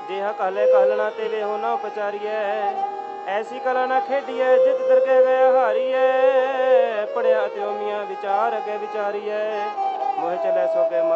ਜਿਹਾ ਕਾਲੇ ਕਾਲਣਾ ਤੇ ਵੇਹੋ ਨਾ ਉਪਚਾਰੀਐ। ਐਸੀ ਕਲਾ ਨਾ ਖੇਡੀਐ ਜਿਤ ਦਰਗਹਿ ਗਿਆ ਹਾਰੀਐ। ਪੜਿਆ ਅਤੇ ਓਮੀਆਂ ਵਿਚਾਰ ਅੱਗੇ ਵਿਚਾਰੀਐ। ਮੋਹ ਚਲੇ ਸੋ ਕੇ